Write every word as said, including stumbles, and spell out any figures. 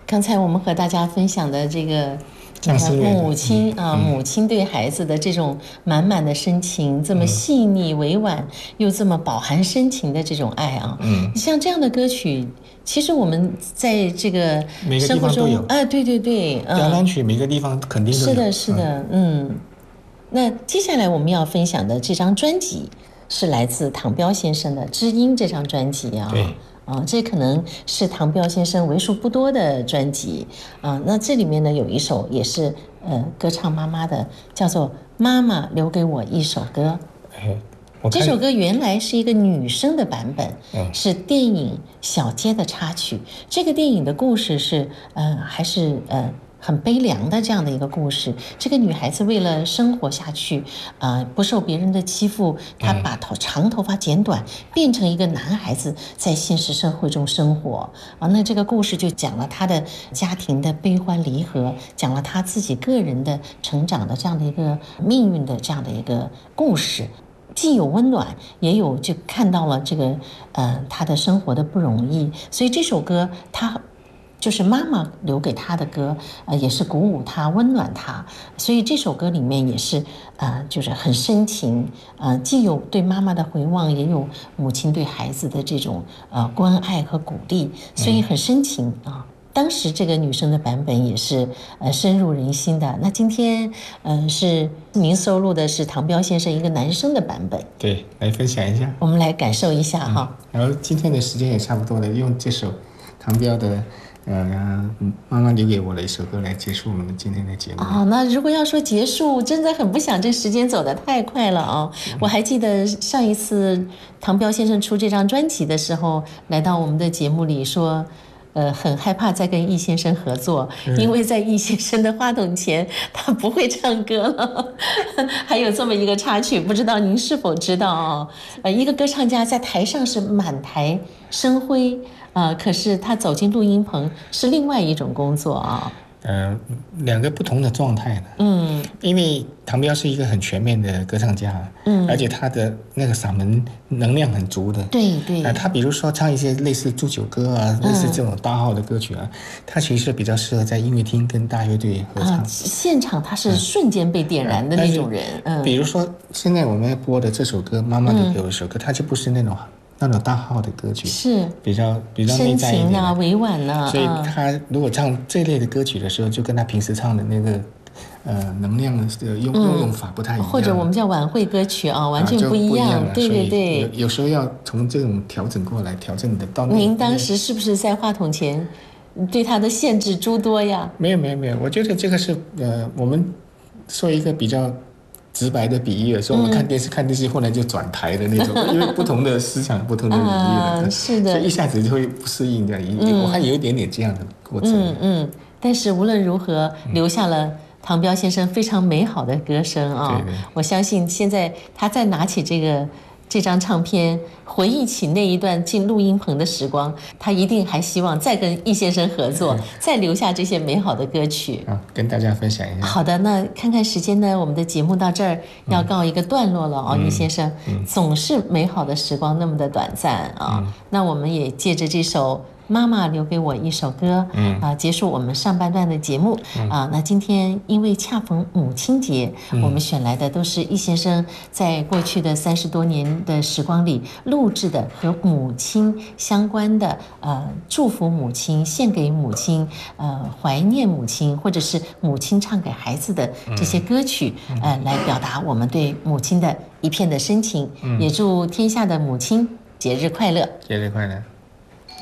刚才我们和大家分享的这个母亲啊，母亲对孩子的这种满满的深情，这么细腻委婉又这么饱含深情的这种爱啊，嗯，像这样的歌曲，其实我们在这个生活中啊，对对对， 摇篮曲每个地方肯定都有。 是的，是的，嗯。那接下来我们要分享的这张专辑是来自唐彪先生的《知音》这张专辑啊。 对。 啊，这可能是唐彪先生为数不多的专辑啊。那这里面呢有一首也是呃歌唱妈妈的，叫做《妈妈留给我一首歌》。 哎， 这首歌原来是一个女生的版本， 嗯、 是电影《小街》的插曲。这个电影的故事是呃还是呃。很悲凉的这样的一个故事，这个女孩子为了生活下去，呃，不受别人的欺负，她把头长头发剪短，变成一个男孩子，在现实社会中生活啊。那这个故事就讲了她的家庭的悲欢离合，讲了她自己个人的成长的这样的一个命运的这样的一个故事。既有温暖，也有就看到了这个呃她的生活的不容易，所以这首歌她。就是妈妈留给他的歌，呃，也是鼓舞他、温暖他，所以这首歌里面也是，呃，就是很深情，呃，既有对妈妈的回望，也有母亲对孩子的这种呃关爱和鼓励，所以很深情啊。当时这个女生的版本也是呃深入人心的。那今天呃是您收录的是唐彪先生一个男生的版本， 对，来分享一下， 我们来感受一下哈、 嗯。然后今天的时间也差不多了，用这首唐彪的。呃，妈妈留给我的一首歌来结束我们今天的节目。 哦，那如果要说结束，真的很不想，这时间走得太快了啊、哦！我还记得上一次唐彪先生出这张专辑的时候，来到我们的节目里说，呃，很害怕再跟易先生合作，因为在易先生的话筒前，他不会唱歌了。还有这么一个插曲，不知道您是否知道啊、哦？呃，一个歌唱家在台上是满台生辉。呃，可是他走进录音棚是另外一种工作啊。 呃，两个不同的状态的。 嗯， 因为唐彪是一个很全面的歌唱家，嗯，而且他的那个嗓门能量很足的。 对对。 呃，他比如说唱一些类似祝酒歌啊，嗯、类似这种大号的歌曲啊，他其实比较适合在音乐厅跟大乐队合唱。 啊、现场他是瞬间被点燃的那种人。嗯。 比如说现在我们要播的这首歌《妈妈留给我一首歌》，它就不是那种。那种大号的歌曲是比较比较内在一点深情啊，委婉啊， 所以他如果唱这类的歌曲的时候，就跟他平时唱的那个呃能量的用、嗯、用法不太一样， 或者我们叫晚会歌曲啊，完全不一样。啊、对对对， 有有时候要从这种调整过来，调整的到。 您当时是不是在话筒前对他的限制诸多呀？ 没有没有没有，我觉得这个是呃，我们说一个比较。直白的比喻，说我们看电视、嗯、看电视，后来就转台的那种，因为不同的思想、不同的领域的、 啊，是的， 所以一下子就会不适应的。嗯、我还有一点点这样的过程。 嗯嗯，但是无论如何，留下了唐彪先生非常美好的歌声啊！ 对对， 我相信现在他再拿起这个。这张唱片，回忆起那一段进录音棚的时光，他一定还希望再跟易先生合作，再留下这些美好的歌曲啊，跟大家分享一下。 好的，那看看时间呢，我们的节目到这儿要告一个段落了哦，易、嗯、先生、嗯，总是美好的时光那么的短暂啊、嗯，那我们也借着这首。妈妈留给我一首歌，嗯啊，结束我们上半段的节目、嗯、啊。那今天因为恰逢母亲节、嗯，我们选来的都是易先生在过去的三十多年的时光里录制的和母亲相关的，呃，祝福母亲、献给母亲、呃，怀念母亲，或者是母亲唱给孩子的这些歌曲，嗯、呃，来表达我们对母亲的一片的深情。嗯、也祝天下的母亲节日快乐， 节日快乐。